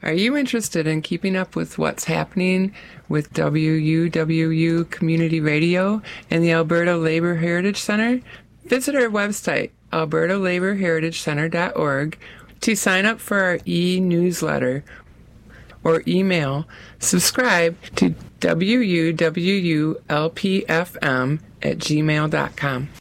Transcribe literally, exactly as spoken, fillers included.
Are you interested in keeping up with what's happening with W U W U Community Radio and the Alberta Labour Heritage Centre? Visit our website, alberta labour heritage centre dot org, to sign up for our e-newsletter or email subscribe to W U W U L P F M at gmail dot com.